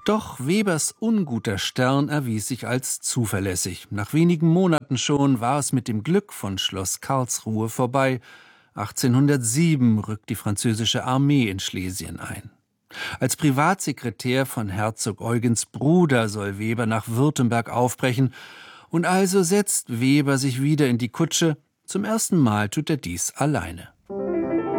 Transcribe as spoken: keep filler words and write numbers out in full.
Doch Webers unguter Stern erwies sich als zuverlässig. Nach wenigen Monaten schon war es mit dem Glück von Schloss Karlsruhe vorbei. achtzehnhundertsieben rückt die französische Armee in Schlesien ein. Als Privatsekretär von Herzog Eugens Bruder soll Weber nach Württemberg aufbrechen. Und also setzt Weber sich wieder in die Kutsche. Zum ersten Mal tut er dies alleine.